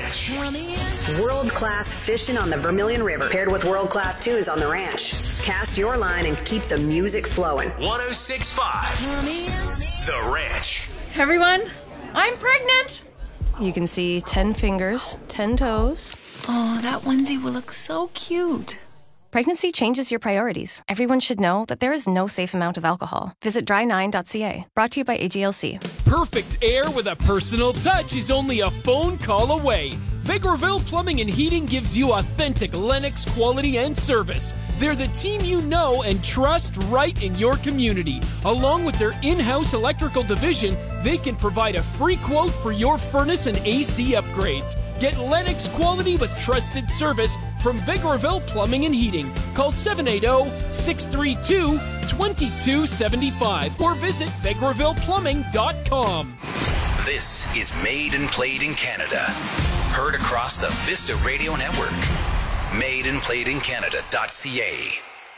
Ranch. World-class fishing on the Vermilion River, paired with world-class tunes on the ranch. Cast your line and keep the music flowing. 106.5 The Ranch. Hey everyone, I'm pregnant. You can see 10 fingers, 10 toes. Oh, that onesie will look so cute. Pregnancy changes your priorities. Everyone should know that there is no safe amount of alcohol. Visit dry9.ca. Brought to you by AGLC. Perfect air with a personal touch is only a phone call away. Vegreville Plumbing and Heating gives you authentic Lennox quality and service. They're the team you know and trust right in your community. Along with their in-house electrical division, they can provide a free quote for your furnace and AC upgrades. Get Lennox quality with trusted service from Vegreville Plumbing and Heating. Call 780-632-2275 or visit VegrevillePlumbing.com. This is Made and Played in Canada. Heard across the Vista Radio Network. MadeandPlayedInCanada.ca.